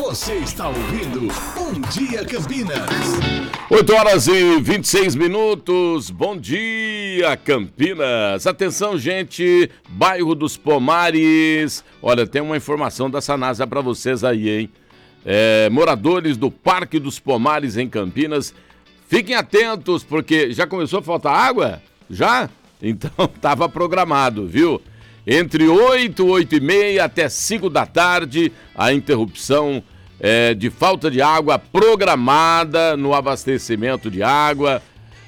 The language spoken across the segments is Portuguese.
Você está ouvindo Bom Dia Campinas. 8h26. Bom dia, Campinas. Atenção, gente. Bairro dos Pomares. Olha, tem uma informação da Sanasa para vocês aí, hein? Moradores do Parque dos Pomares em Campinas, fiquem atentos, porque já começou a faltar água? Já? Então estava programado, viu? Entre 8 e 8h30 até 5 da tarde, a interrupção de falta de água programada no abastecimento de água.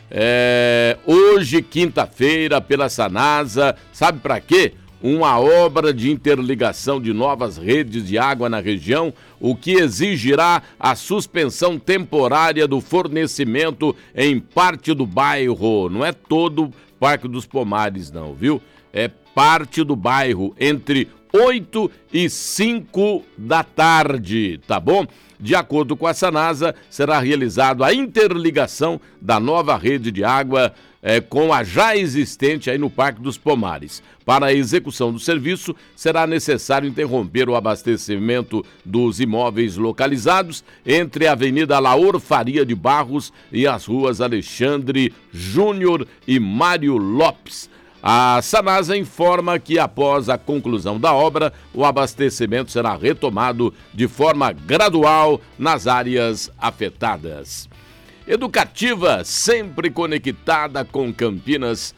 Hoje, quinta-feira, pela Sanasa, sabe para quê? Uma obra de interligação de novas redes de água na região, o que exigirá a suspensão temporária do fornecimento em parte do bairro. Não é todo o Parque dos Pomares, não, viu? É parte do bairro, entre 8 e 5 da tarde, tá bom? De acordo com a Sanasa, será realizada a interligação da nova rede de água com a já existente aí no Parque dos Pomares. Para a execução do serviço, será necessário interromper o abastecimento dos imóveis localizados entre a Avenida Laor Faria de Barros e as ruas Alexandre Júnior e Mário Lopes. A Sanasa informa que após a conclusão da obra, o abastecimento será retomado de forma gradual nas áreas afetadas. Educativa, sempre conectada com Campinas,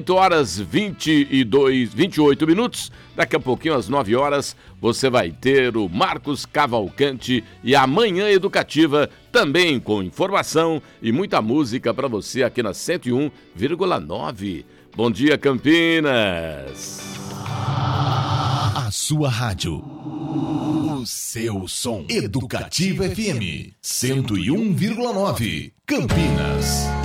8h28. Daqui a pouquinho, às 9h, você vai ter o Marcos Cavalcante e a Manhã Educativa, também com informação e muita música para você aqui na 101,9. Bom dia, Campinas. A sua rádio. O seu som. Educativa FM 101,9. Campinas.